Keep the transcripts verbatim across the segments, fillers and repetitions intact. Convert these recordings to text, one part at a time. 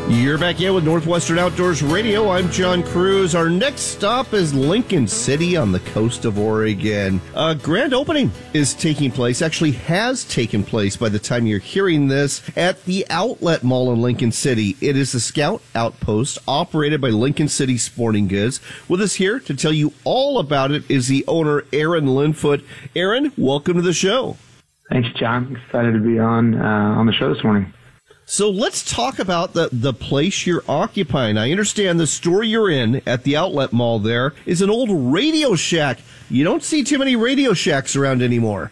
You're back in with Northwestern Outdoors Radio. I'm John Cruz. Our next stop is Lincoln City on the coast of Oregon. A grand opening is taking place, actually has taken place by the time you're hearing this, at the Outlet Mall in Lincoln City. It is the Scout Outpost operated by Lincoln City Sporting Goods. With us here to tell you all about it is the owner, Aaron Linfoot. Aaron, welcome to the show. Thanks, John. Excited to be on uh, on the show this morning. So let's talk about the, the place you're occupying. I understand the store you're in at the Outlet Mall there is an old Radio Shack. You don't see too many Radio Shacks around anymore.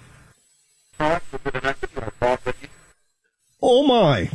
Oh, my.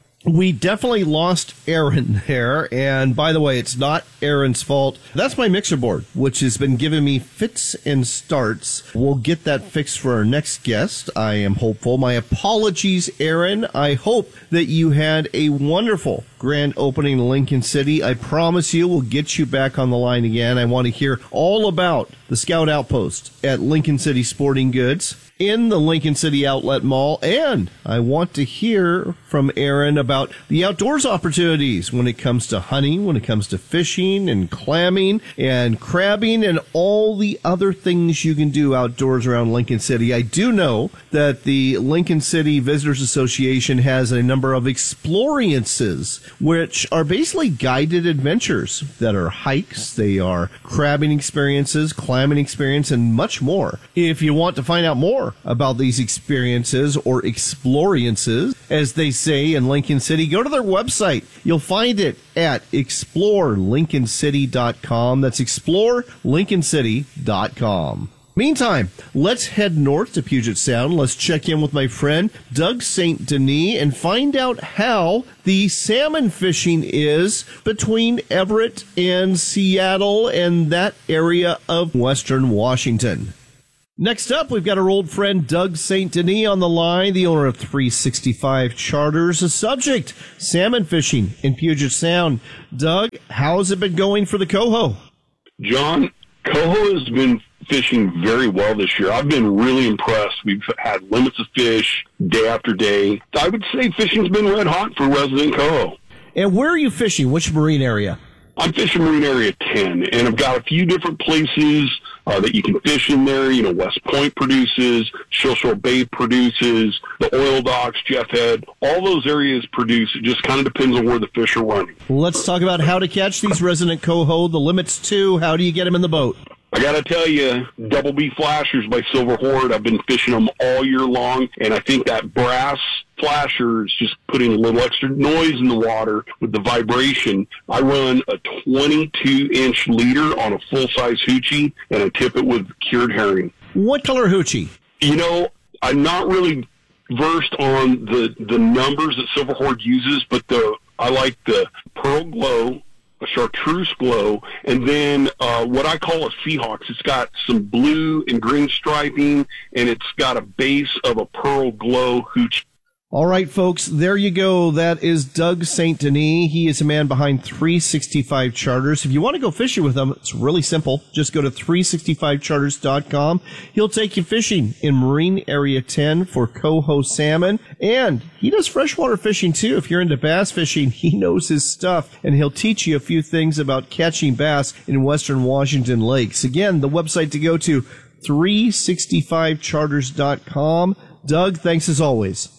We definitely lost Aaron there, and by the way, it's not Aaron's fault. That's my mixer board, which has been giving me fits and starts. We'll get that fixed for our next guest. I am hopeful. My apologies, Aaron. I hope that you had a wonderful grand opening in Lincoln City. I promise you we'll get you back on the line again. I want to hear all about the Scout Outpost at Lincoln City Sporting Goods in the Lincoln City Outlet Mall, and I want to hear from Aaron about the outdoors opportunities when it comes to hunting, when it comes to fishing and clamming and crabbing and all the other things you can do outdoors around Lincoln City. I do know that the Lincoln City Visitors Association has a number of experiences, which are basically guided adventures that are hikes, they are crabbing experiences, clamming experience, and much more. If you want to find out more about these experiences or exploriences, as they say in Lincoln City, go to their website. You'll find it at explore lincoln city dot com. That's explore lincoln city dot com. Meantime, let's head north to Puget Sound. Let's check in with my friend Doug Saint Denis and find out how the salmon fishing is between Everett and Seattle and that area of western Washington. Next up, we've got our old friend Doug Saint Denis on the line, the owner of three sixty-five Charters. The subject, salmon fishing in Puget Sound. Doug, how's it been going for the coho? John, coho has been fishing very well this year. I've been really impressed. We've had limits of fish day after day. I would say fishing's been red hot for resident coho. And where are you fishing? Which marine area? I'm fishing Marine Area ten, and I've got a few different places uh, that you can fish in there. You know, West Point produces, Shilshore Bay produces, the oil docks, Jeff Head, all those areas produce. It just kind of depends on where the fish are running. Let's talk about how to catch these resident coho, the limits too. How do you get them in the boat? I got to tell you, Double B Flashers by Silver Horde, I've been fishing them all year long, and I think that brass flasher is just putting a little extra noise in the water with the vibration. I run a twenty-two inch leader on a full-size hoochie, and I tip it with cured herring. What color hoochie? You know, I'm not really versed on the, the numbers that Silver Horde uses, but the I like the Pearl Glow, a chartreuse glow, and then uh, what I call a Seahawks. It's got some blue and green striping, and it's got a base of a pearl glow hooch. All right, folks, there you go. That is Doug Saint Denis. He is a man behind three sixty-five Charters. If you want to go fishing with him, it's really simple. Just go to three sixty-five charters dot com. He'll take you fishing in Marine Area ten for coho salmon. And he does freshwater fishing, too. If you're into bass fishing, he knows his stuff. And he'll teach you a few things about catching bass in western Washington lakes. Again, the website to go to, three sixty-five charters dot com. Doug, thanks as always.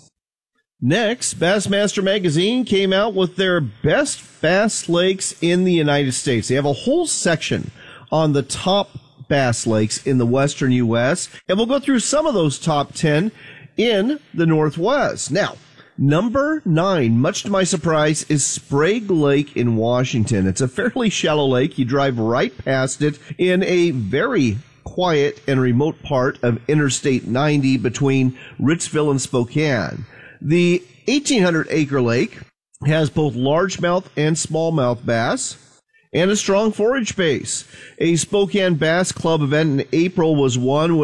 Next, Bassmaster Magazine came out with their best bass lakes in the United States. They have a whole section on the top bass lakes in the western U S, and we'll go through some of those top ten in the Northwest. Now, number nine, much to my surprise, is Sprague Lake in Washington. It's a fairly shallow lake. You drive right past it in a very quiet and remote part of Interstate ninety between Ritzville and Spokane. The eighteen hundred acre lake has both largemouth and smallmouth bass and a strong forage base. A Spokane Bass Club event in April was one with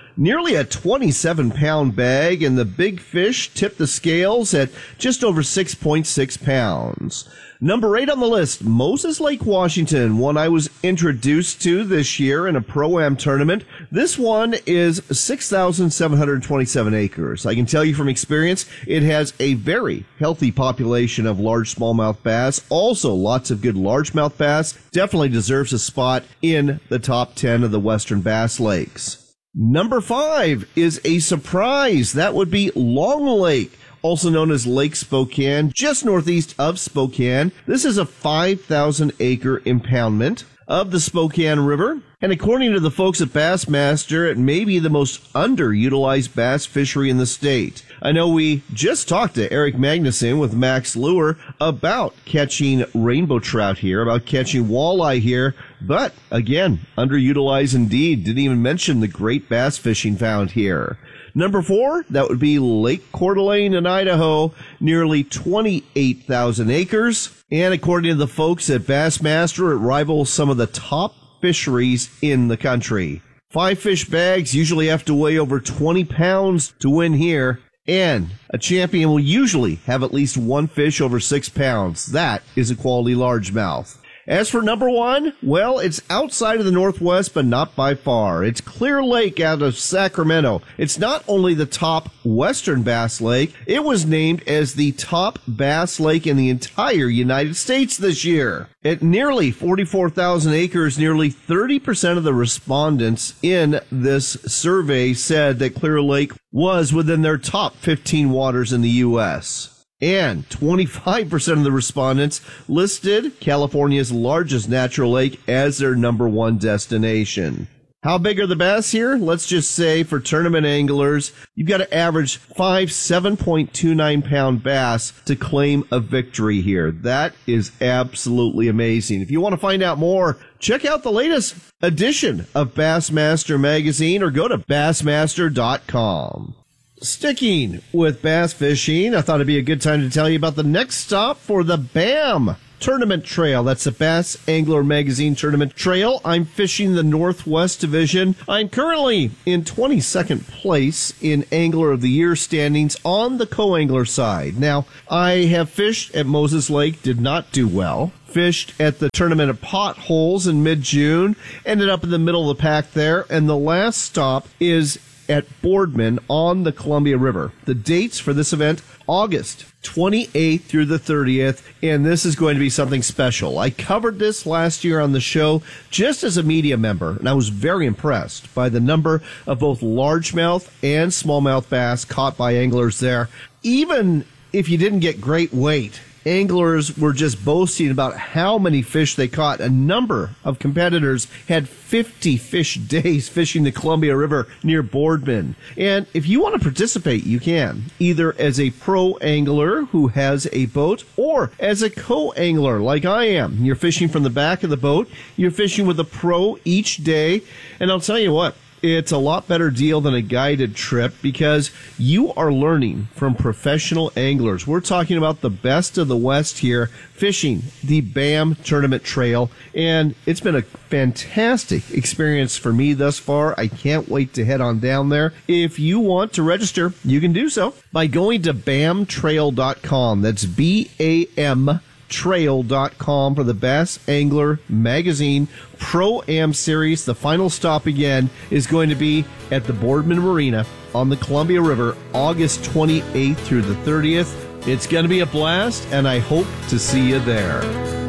nearly a twenty-seven pound bag, and the big fish tipped the scales at just over six point six pounds. Number eight on the list, Moses Lake, Washington, one I was introduced to this year in a Pro-Am tournament. This one is six thousand seven hundred twenty-seven acres. I can tell you from experience, it has a very healthy population of large smallmouth bass. Also, lots of good largemouth bass. Definitely deserves a spot in the top ten of the Western Bass Lakes. Number five is a surprise. That would be Long Lake, also known as Lake Spokane, just northeast of Spokane. This is a five thousand acre impoundment of the Spokane River. And according to the folks at Bassmaster, it may be the most underutilized bass fishery in the state. I know we just talked to Eric Magnuson with Max Lure about catching rainbow trout here, about catching walleye here, but again, underutilized indeed. Didn't even mention the great bass fishing found here. Number four, that would be Lake Coeur d'Alene in Idaho, nearly twenty-eight thousand acres. And according to the folks at Bassmaster, it rivals some of the top fisheries in the country. Five fish bags usually have to weigh over twenty pounds to win here. And a champion will usually have at least one fish over six pounds. That is a quality largemouth. As for number one, well, it's outside of the Northwest, but not by far. It's Clear Lake out of Sacramento. It's not only the top Western Bass Lake, it was named as the top bass lake in the entire United States this year. At nearly forty-four thousand acres, nearly thirty percent of the respondents in this survey said that Clear Lake was within their top fifteen waters in the U S And twenty-five percent of the respondents listed California's largest natural lake as their number one destination. How big are the bass here? Let's just say for tournament anglers, you've got to average five seven point two nine pound bass to claim a victory here. That is absolutely amazing. If you want to find out more, check out the latest edition of Bassmaster Magazine or go to bassmaster dot com. Sticking with bass fishing, I thought it'd be a good time to tell you about the next stop for the BAM Tournament Trail. That's the Bass Angler Magazine Tournament Trail. I'm fishing the Northwest Division. I'm currently in twenty-second place in Angler of the Year standings on the co-angler side. Now, I have fished at Moses Lake, did not do well. Fished at the Tournament of Potholes in mid-June, ended up in the middle of the pack there, and the last stop is at Boardman on the Columbia River. The dates for this event, August twenty-eighth through the thirtieth, and this is going to be something special. I covered this last year on the show just as a media member, and I was very impressed by the number of both largemouth and smallmouth bass caught by anglers there. Even if you didn't get great weight, anglers were just boasting about how many fish they caught. A number of competitors had fifty fish days fishing the Columbia River near Boardman. And if you want to participate, you can, either as a pro angler who has a boat or as a co-angler like I am. You're fishing from the back of the boat. You're fishing with a pro each day. And I'll tell you what, it's a lot better deal than a guided trip because you are learning from professional anglers. We're talking about the best of the West here fishing the BAM Tournament Trail, and it's been a fantastic experience for me thus far. I can't wait to head on down there. If you want to register, you can do so by going to bam trail dot com. That's B A M trail dot com for the Bass Angler Magazine Pro-Am Series. The final stop again is going to be at the Boardman Marina on the Columbia River, August twenty-eighth through the thirtieth. It's going to be a blast, and I hope to see you there.